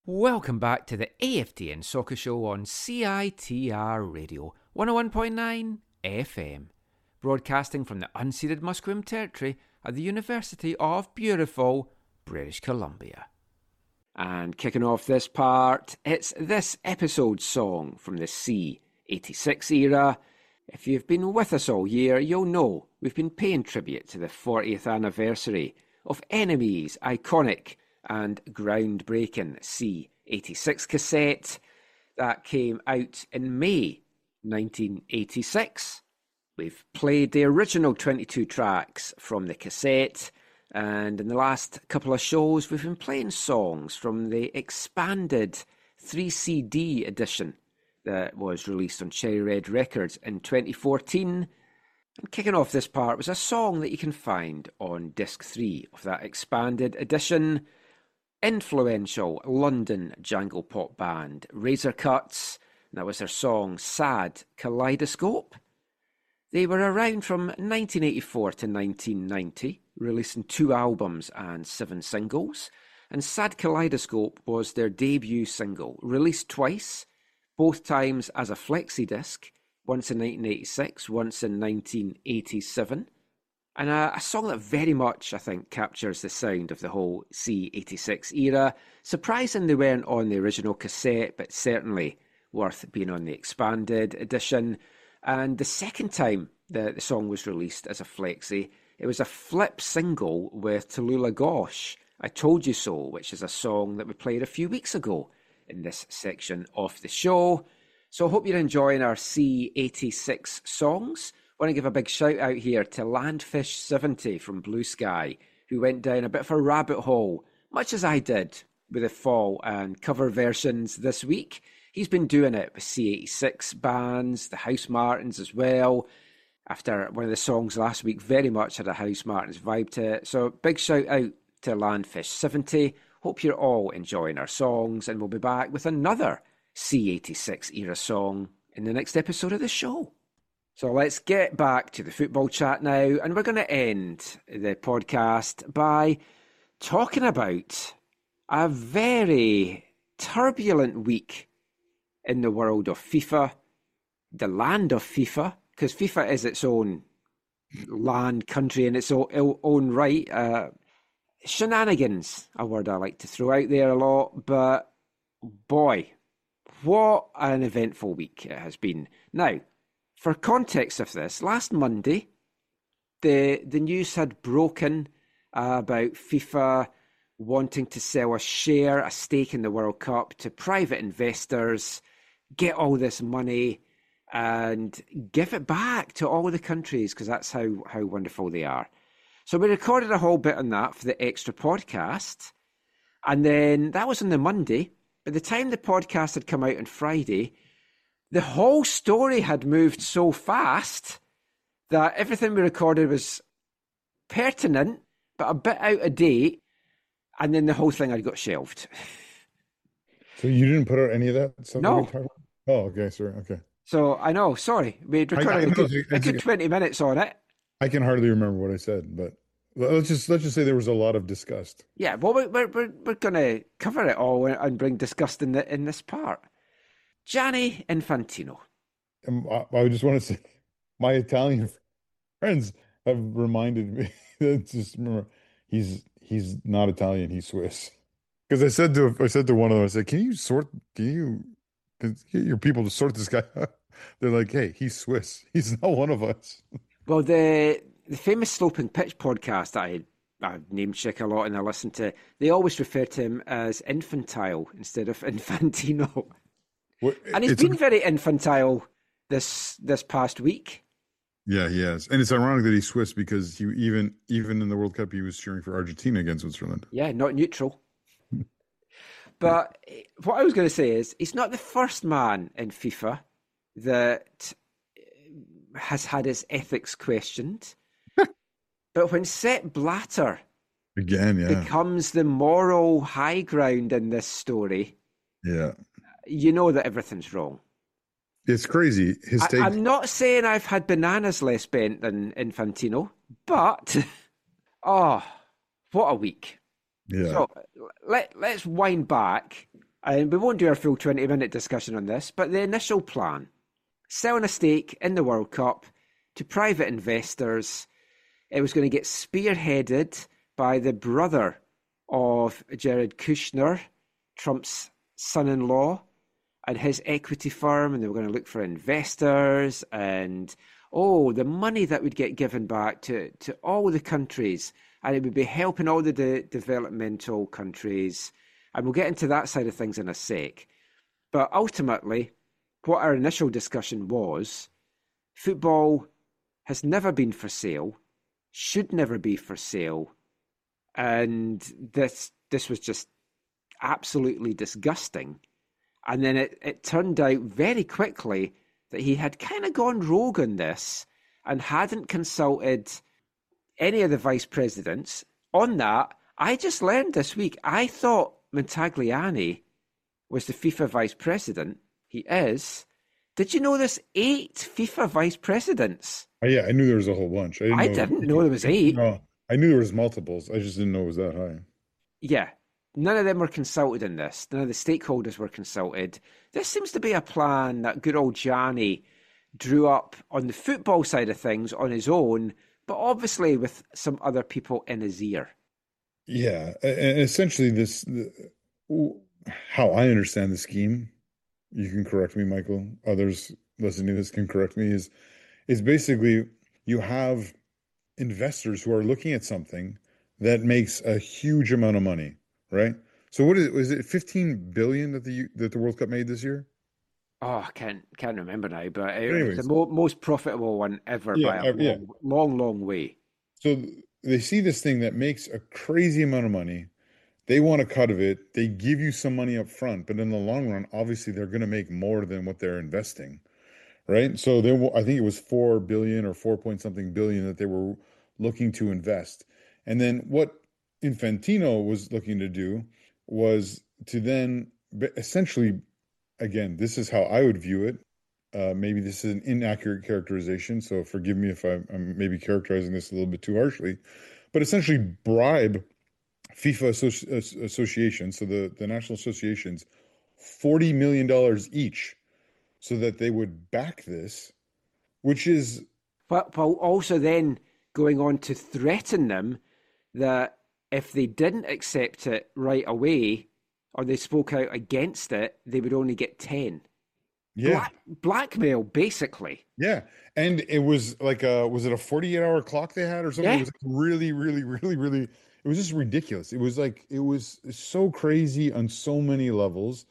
Welcome back to the AFTN Soccer Show on CITR Radio 101.9 FM, broadcasting from the unceded Musqueam territory at the University of beautiful British Columbia. And kicking off this part, it's this episode's song from the C86 era. If you've been with us all year, you'll know we've been paying tribute to the 40th anniversary of NME's iconic and groundbreaking C86 cassette that came out in May 1986. We've played the original 22 tracks from the cassette, and in the last couple of shows we've been playing songs from the expanded 3CD edition that was released on Cherry Red Records in 2014. And kicking off this part was a song that you can find on disc 3 of that expanded edition. Influential London jangle pop band Razor Cuts, and that was their song Sad Kaleidoscope. They were around from 1984 to 1990, releasing 2 albums and 7 singles, and Sad Kaleidoscope was their debut single, released twice, both times as a flexi disc, once in 1986, once in 1987. And a song that very much, I think, captures the sound of the whole C86 era. Surprising they weren't on the original cassette, but certainly worth being on the expanded edition. And the second time the song was released as a flexi, it was a flip single with Tallulah Gosh, I Told You So, which is a song that we played a few weeks ago in this section of the show. So I hope you're enjoying our C86 songs. I want to give a big shout out here to Landfish70 from Blue Sky, who went down a bit of a rabbit hole, much as I did with the fall and cover versions this week. He's been doing it with C86 bands, the Housemartins as well. After one of the songs last week very much had a Housemartins vibe to it. So big shout out to Landfish70. Hope you're all enjoying our songs, and we'll be back with another C86 era song in the next episode of the show. So let's get back to the football chat now, and we're going to end the podcast by talking about a very turbulent week in the world of FIFA, the land of FIFA, because FIFA is its own land, country in its own right. Shenanigans, a word I like to throw out there a lot, but boy, what an eventful week it has been. Now, for context of this, last Monday, the news had broken about FIFA wanting to sell a stake in the World Cup to private investors, get all this money and give it back to all the countries, because that's how wonderful they are. So we recorded a whole bit on that for the extra podcast, and then that was on the Monday. By the time the podcast had come out on Friday, the whole story had moved so fast that everything we recorded was pertinent, but a bit out of date, and then the whole thing had got shelved. So you didn't put out any of that? No. Oh, okay, sorry, okay. So I know, sorry. We recorded a good 20 minutes on it. I can hardly remember what I said, but let's just say there was a lot of disgust. Yeah, well, we're going to cover it all and bring disgust in this part. Gianni Infantino. I just want to say, my Italian friends have reminded me that just remember he's not Italian, he's Swiss. Because I said to one of them, I said, can you get your people to sort this guy out? They're like, hey, he's Swiss. He's not one of us. Well, the famous Sloping Pitch podcast that I name check a lot and I listen to, they always refer to him as infantile instead of Infantino. Well, and he's been very infantile this past week. Yeah, he has. And it's ironic that he's Swiss, because he even in the World Cup, he was cheering for Argentina against Switzerland. Yeah, not neutral. But what I was going to say is, he's not the first man in FIFA that has had his ethics questioned. But when Sepp Blatter becomes the moral high ground in this story, you know that everything's wrong. It's crazy. I'm not saying I've had bananas less bent than Infantino, but what a week. Yeah. So let's wind back And we won't do our full 20-minute discussion on this, but the initial plan, selling a stake in the World Cup to private investors. It was going to get spearheaded by the brother of Jared Kushner, Trump's son-in-law, and his equity firm, and they were going to look for investors and, the money that would get given back to all the countries, and it would be helping all the developmental countries. And we'll get into that side of things in a sec. But ultimately, what our initial discussion was, football has never been for sale, should never be for sale, and this was just absolutely disgusting. And then it turned out very quickly that he had kind of gone rogue on this and hadn't consulted any of the vice presidents on that. I just learned this week, I thought Montagliani was the FIFA vice president. He is. Did you know there's 8 FIFA vice presidents? Oh, yeah, I knew there was a whole bunch. I didn't know there was 8. No, I knew there was multiples. I just didn't know it was that high. Yeah. None of them were consulted in this. None of the stakeholders were consulted. This seems to be a plan that good old Gianni drew up on the football side of things on his own, but obviously with some other people in his ear. Yeah, and essentially how I understand the scheme, you can correct me, Michael, others listening to this can correct me, is basically you have investors who are looking at something that makes a huge amount of money, right? So what is it 15 billion that the World Cup made this year? Oh, I can't remember now, but it Anyways, was the most profitable one ever by a long way. So they see this thing that makes a crazy amount of money. They want a cut of it. They give you some money up front, but in the long run, obviously they're going to make more than what they're investing, right? So I think it was 4 billion or 4 point something billion that they were looking to invest. And then what Infantino was looking to do was to then essentially, again, this is how I would view it. Maybe this is an inaccurate characterization, so forgive me if I'm maybe characterizing this a little bit too harshly, but essentially bribe FIFA associations, so the national associations, $40 million each so that they would back this, which is... But also then going on to threaten them that if they didn't accept it right away or they spoke out against it, they would only get 10. Yeah. Blackmail, basically. Yeah. And it was like was it a 48-hour clock they had or something? Yeah. It was really, really, really, really, it was just ridiculous. It was so crazy on so many levels.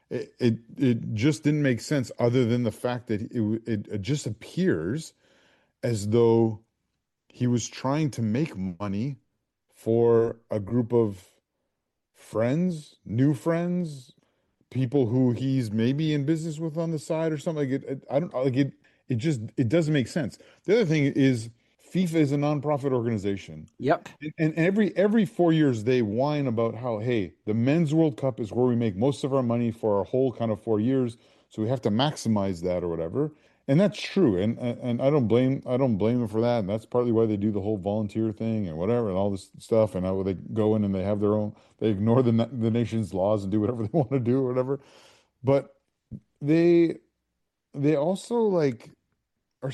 It just didn't make sense other than the fact that it just appears as though he was trying to make money for a group of friends, new friends, people who he's maybe in business with on the side or something. I don't like it. It doesn't make sense. The other thing is FIFA is a nonprofit organization. Yep. And every 4 years they whine about how, hey, the Men's World Cup is where we make most of our money for our whole kind of 4 years, so we have to maximize that or whatever. And that's true. And I don't blame them for that. And that's partly why they do the whole volunteer thing and whatever and all this stuff. And how they go in and they have their own, they ignore the nation's laws and do whatever they want to do or whatever. But they also like are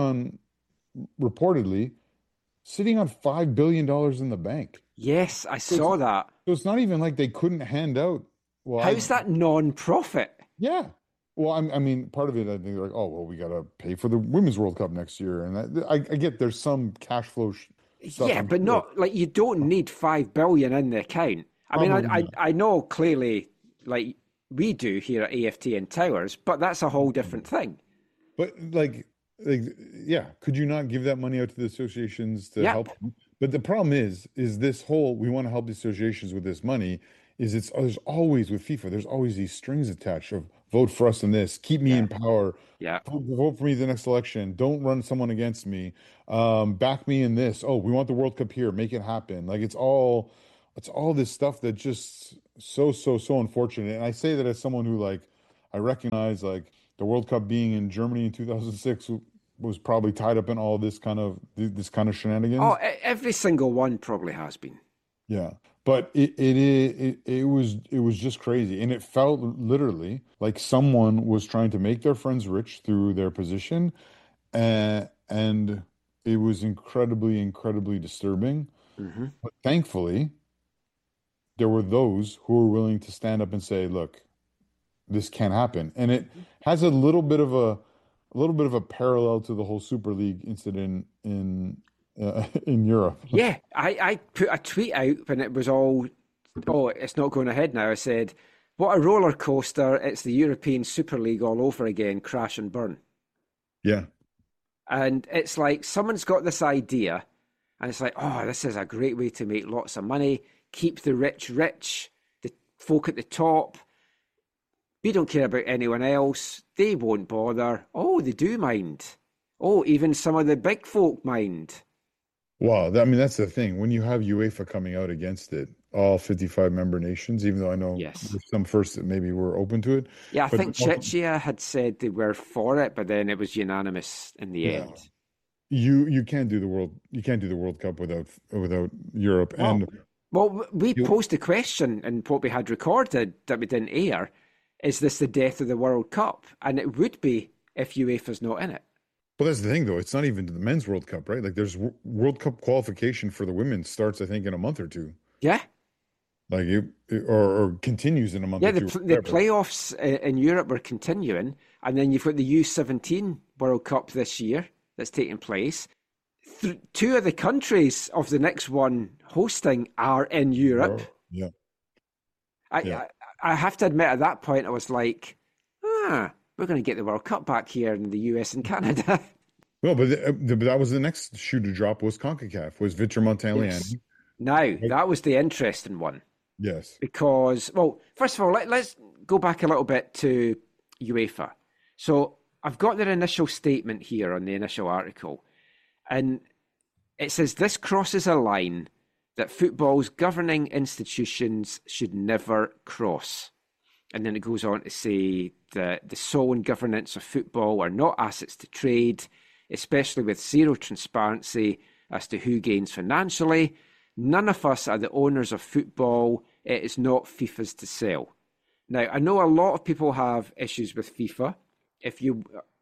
reportedly sitting on $5 billion in the bank. Yes, I saw that. So it's not even like they couldn't hand out. Well, how's that non-profit? Yeah. Well, I mean, part of it, I think they're like, oh, well, we got to pay for the Women's World Cup next year. And I get there's some cash flow stuff. Yeah, but not like you don't need 5 billion in the account. I mean, I know clearly like we do here at AFTN Towers, but that's a whole different thing. But like, yeah, could you not give that money out to the associations to help them? But the problem is this whole, we want to help the associations with this money, there's always with FIFA, there's always these strings attached of vote for us in this, keep me in power, vote for me the next election, don't run someone against me, back me in this. Oh, we want the World Cup here, make it happen. Like it's all this stuff that just so unfortunate. And I say that as someone who like, I recognize like the World Cup being in Germany in 2006 was probably tied up in all this kind of shenanigans. Oh, every single one probably has been. Yeah. But it was just crazy, and it felt literally like someone was trying to make their friends rich through their position, and it was incredibly, incredibly disturbing. Hmm. But thankfully, there were those who were willing to stand up and say, "Look, this can't happen." And it has a little bit of a parallel to the whole Super League incident in Europe. Yeah, I put a tweet out when it was all, oh, it's not going ahead now. I said, what a roller coaster. It's the European Super League all over again, crash and burn. Yeah. And it's like someone's got this idea, and it's like, oh, this is a great way to make lots of money, keep the rich rich, the folk at the top. We don't care about anyone else. They won't bother. Oh, they do mind. Oh, even some of the big folk mind. Wow. I mean, that's the thing. When you have UEFA coming out against it, all 55 member nations, even though I know Yes. there's some first that maybe were open to it, Yeah, I but think Czechia had said they were for it, but then it was unanimous in the yeah, end. you can't do the World Cup without Europe. No. And Well, we you posed a question in what we had recorded that we didn't air. Is this the death of the World Cup? And it would be if UEFA's not in it. well, that's the thing though. It's not even the men's World Cup, right? Like there's World Cup qualification for the women starts, I think, in a month or two. Yeah. Like or continues in a month Yeah, or the, two, the whatever. playoffs in Europe were continuing. And then you've got the U17 World Cup this year that's taking place. Two of the countries of the next one hosting are in Europe. Yeah, I, yeah. I I have to admit, at that point, I was like, we're going to get the World Cup back here in the US and Canada. Well, but that was the next shoe to drop was CONCACAF, was Victor Yes. Montagliani. Now, Right? that was the interesting one Yes. because, well, first of all, let's go back a little bit to UEFA. So I've got their initial statement here on the initial article, and it says this crosses a line that football's governing institutions should never cross. And then it goes on to say that the soul and governance of football are not assets to trade, especially with zero transparency as to who gains financially. None of us are the owners of football. It is not FIFA's to sell. Now, I know a lot of people have issues with FIFA. If you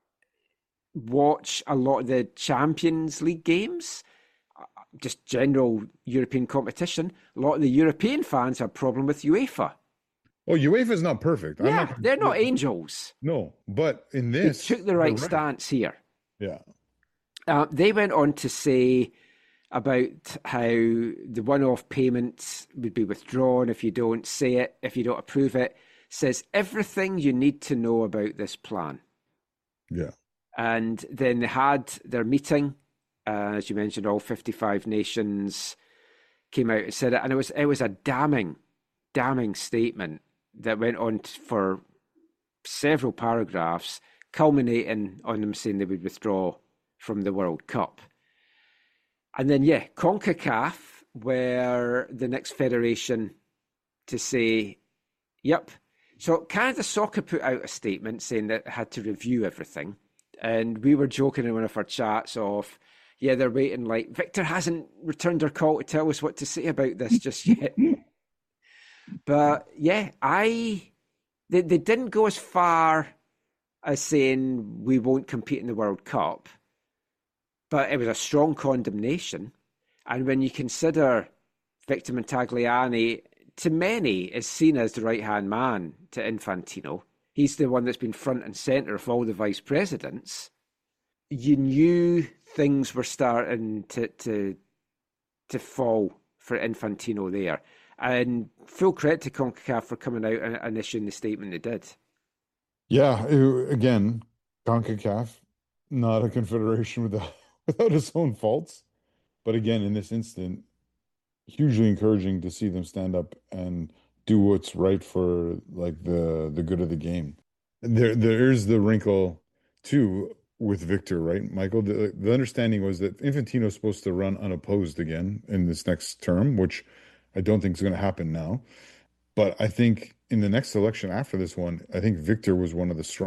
watch a lot of the Champions League games, just general European competition, a lot of the European fans have a problem with UEFA. Oh, UEFA is not perfect. I'm Yeah, not. they're not angels. No, but in They this, took the they're right right. stance here. Yeah. They went on to say about how the one-off payments would be withdrawn if you don't say it, if you don't approve it. Says everything you need to know about this plan. Yeah. And then they had their meeting, as you mentioned, all 55 nations came out and said it, and it was a damning statement that went on for several paragraphs, culminating on them saying they would withdraw from the World Cup. And then, yeah, CONCACAF were the next federation to say, yep. So Canada Soccer put out a statement saying that it had to review everything. And we were joking in one of our chats of, yeah, they're waiting, like, Victor hasn't returned our call to tell us what to say about this just yet. But yeah, they didn't go as far as saying we won't compete in the World Cup, but it was a strong condemnation. And when you consider Victor Montagliani, to many, is seen as the right-hand man to Infantino, he's the one that's been front and centre of all the vice presidents. You knew things were starting to fall for Infantino there. And full credit to CONCACAF for coming out and issuing the statement they did. Yeah. Again, CONCACAF, not a confederation without without its own faults. But again, in this instant, hugely encouraging to see them stand up and do what's right for like the good of the game. There's the wrinkle too with Victor, right, Michael? The understanding was that Infantino's supposed to run unopposed again in this next term, which I don't think is going to happen now. But I think in the next election after this one, I think Victor was one of the strong